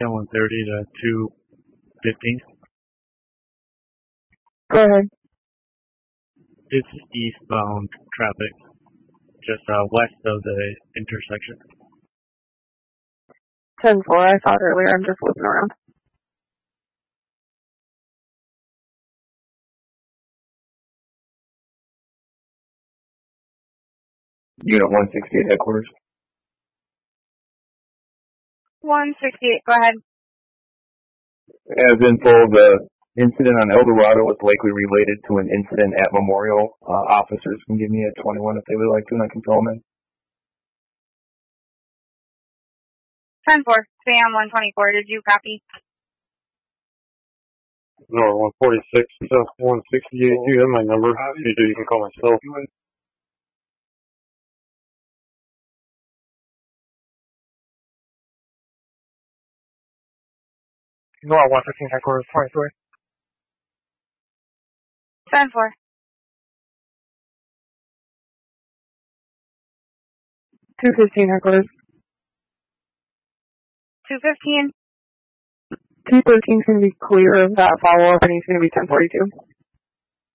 10-130 to 215. Go ahead. It's eastbound traffic, just west of the intersection. 10-4, I saw it earlier. I'm just looking around. Unit 168 headquarters. 168, go ahead. As info, the incident on El Dorado was likely related to an incident at Memorial. Officers can give me a 21 if they would like to, and I can fill them in. 10-4, Sam 124, did you copy? No, 146, 168, you have my number. If you do, you can call my cell. No, 115 headquarters, 23. 10-4. 215 headquarters. 215. 213 is going to be clear of that follow-up, and he's going to be 1042.